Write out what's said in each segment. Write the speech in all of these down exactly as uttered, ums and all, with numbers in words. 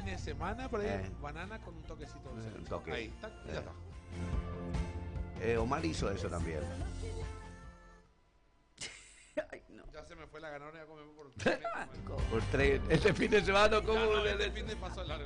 de semana, por ahí, Eh. banana con un toquecito dulce. Un toque. Ahí, tac, y ya está. Eh, Omar hizo eso también. Ay, no. Ya se me fue la ganona, ya comí por tres meses. Por tres, este fin de semana, ¿cómo? Ya, no, le- este fin de pasó largo.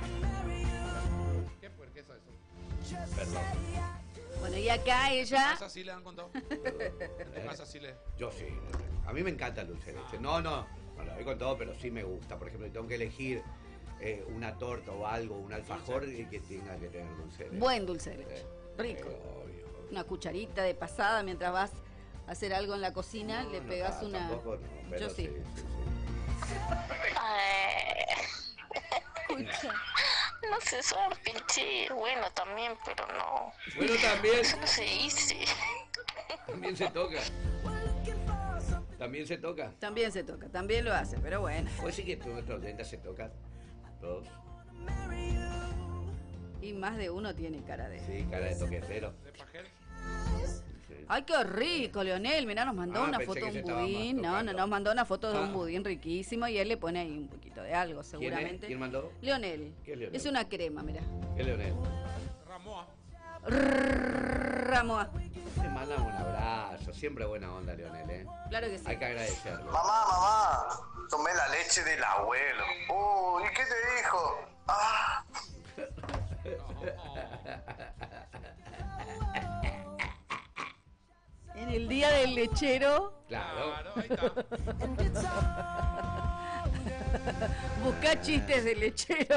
¿Qué puerquesa eso? Perdón. Bueno, y acá ¿En ella... casa sí le han contado? ¿En tu casa sí le...? Yo sí. A mí me encanta el dulce de leche. No, no, no lo doy con todo, pero sí me gusta. Por ejemplo, si tengo que elegir eh, una torta o algo, un alfajor y que tenga que tener dulce de leche. Buen dulce de leche. Eh, Rico. eh, obvio. Una cucharita de pasada mientras vas a hacer algo en la cocina, No, le no, pegas ta- una... tampoco no, pero Yo sí. sí, sí, sí. Ay, Escucha. no se sabe pinche, bueno también, pero no. Bueno, también, Eso no se dice. también se toca. También se toca. También se toca, también lo hace, pero bueno. Pues sí que todos nuestros oyentes se tocan. Todos. Y más de uno tiene cara de... Sí, cara de toquetero. ¿De pajel? Sí. Ay, qué rico, Leonel. Mirá, nos mandó Ah, una pensé foto que de se un estaba budín. más No, no, tocando. nos mandó una foto de Ah. un budín riquísimo y él le pone ahí un poquito de algo, ¿Quién es? seguramente. ¿Quién mandó? Leonel. ¿Qué es Leonel? Es una crema, mirá. ¿Qué, Leonel? Ramoa. Ramoa. Te mandan un abrazo. Siempre buena onda, Leonel, ¿eh? Claro que sí. Hay que agradecerlo. Mamá, mamá, tomé la leche del abuelo. Oh, ¿y qué te dijo? Ah, En el día del lechero, Claro. Claro, ahí está. buscá chistes de lechero.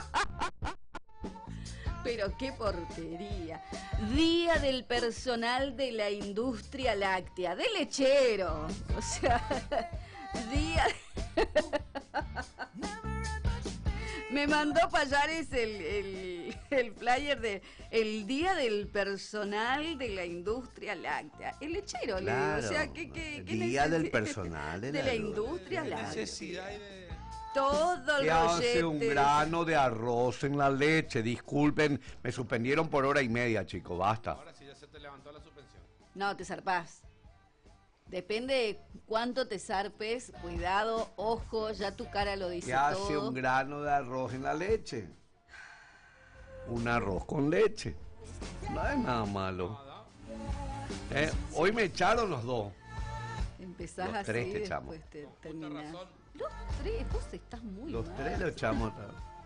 Pero qué porquería. Día del personal de la industria láctea, de lechero. O sea, día... Me mandó Payares el, el, el flyer de el día del personal de la industria láctea. El lechero, le digo. O sea, ¿qué, qué, qué Día del necesi- personal de, de la industria De láctea? necesidad y de... Todo el Que hace un rollete. grano de arroz en la leche. Disculpen, me suspendieron por hora y media, chicos. Basta. Ahora sí ya se te levantó la suspensión. No, te zarpás. Depende de cuánto te zarpes. Cuidado, ojo, ya tu cara lo dice ¿Qué hace todo. un grano de arroz en la leche? Un arroz con leche. No es nada malo. Nada. Eh, hoy me echaron los dos. Empezás Los así, tres te echamos. después te Con justa terminás. razón. Los tres, vos estás muy Los mal. tres lo echamos.